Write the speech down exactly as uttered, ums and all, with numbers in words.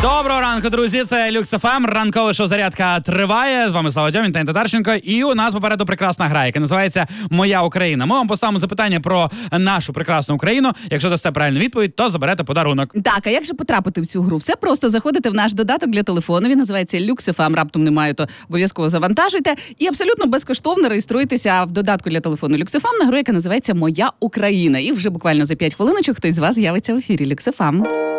Доброго ранку, друзі. Це Люкс еф ем. Ранкове шоу «Зарядка» триває. З вами Слава Дьомін та Татарченко. І у нас попереду прекрасна гра, яка називається «Моя Україна». Ми вам поставимо запитання про нашу прекрасну Україну. Якщо дасте правильну відповідь, то заберете подарунок. Так, а як же потрапити в цю гру? Все просто заходите в наш додаток для телефону. Він називається Люкс еф ем. Раптом немає, то обов'язково завантажуйте. І абсолютно безкоштовно реєструйтеся в додатку для телефону Люкс еф ем на гру, яка називається «Моя Україна». І вже буквально за п'ять хвилиночок хтось з вас з'явиться в ефірі Люкс еф ем.